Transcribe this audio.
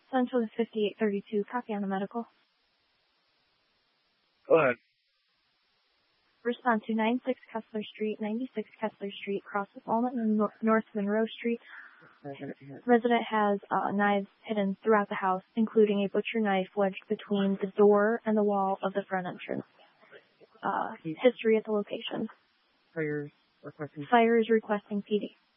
Central to 5832, copy on the medical. Go ahead. Respond to 96 Kessler Street, 96 Kessler Street, cross with Walnut and North Monroe Street. Resident has knives hidden throughout the house, including a butcher knife wedged between the door and the wall of the front entrance. History at the location. Fire is requesting PD.